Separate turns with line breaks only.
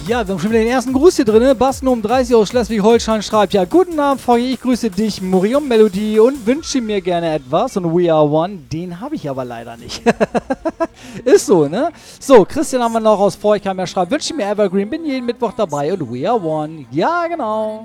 Ja, wir haben schon wieder den ersten Gruß hier drin. Basten um 30 aus Schleswig-Holstein schreibt, ja, guten Abend, VG, ich grüße dich, Murium Melodie und wünsche mir gerne etwas. Und We Are One, den habe ich aber leider nicht. Ist so, ne? So, Christian haben wir noch aus Forchheim, er schreibt, wünsche mir Evergreen, bin jeden Mittwoch dabei und We Are One. Ja, genau.